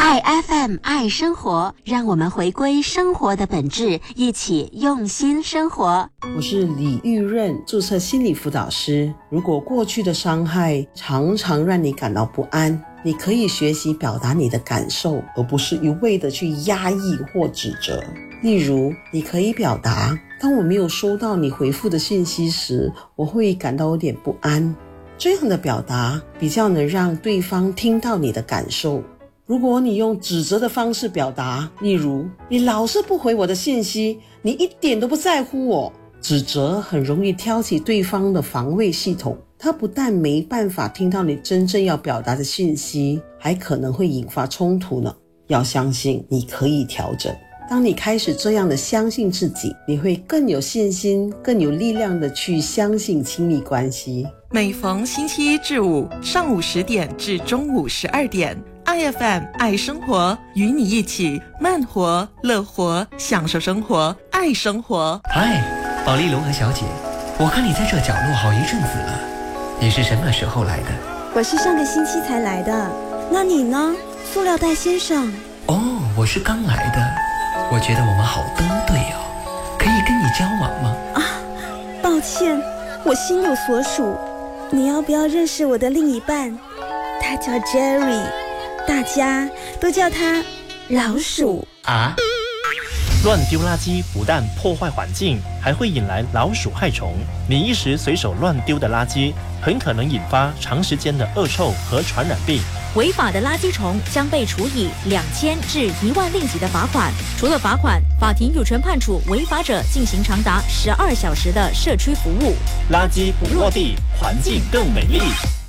爱 FM 爱生活，让我们回归生活的本质，一起用心生活。 我是李玉润，注册心理辅导师。如果过去的伤害常常让你感到不安，你可以学习表达你的感受，而不是一味的去压抑或指责。例如，你可以表达，当我没有收到你回复的信息时，我会感到有点不安。这样的表达比较能让对方听到你的感受。如果你用指责的方式表达，例如，你老是不回我的信息，你一点都不在乎我。指责很容易挑起对方的防卫系统，他不但没办法听到你真正要表达的信息，还可能会引发冲突呢。要相信你可以调整。当你开始这样的相信自己，你会更有信心，更有力量的去相信亲密关系。 每逢星期一至五上午10点至中午12点，IFM 爱生活，与你一起慢活、乐活，享受生活，爱生活。 嗨，保利龙和小姐，我看你在这角落好一阵子了，你是什么时候来的？ 我是上个星期才来的，那你呢，塑料袋先生？ 哦，我是刚来的。我觉得我们好登对哦，可以跟你交往吗？ 抱歉，我心有所属。你要不要认识我的另一半？他叫 Jerry， 大家都叫他老鼠啊。乱丢垃圾不但破坏环境，还会引来老鼠害虫。你一时随手乱丢的垃圾，很可能引发长时间的恶臭和传染病。 违法的垃圾虫将被处以2000至1万令吉的罚款。除了罚款，法庭有权判处违法者进行长达12小时的社区服务。 垃圾不落地，环境更美丽。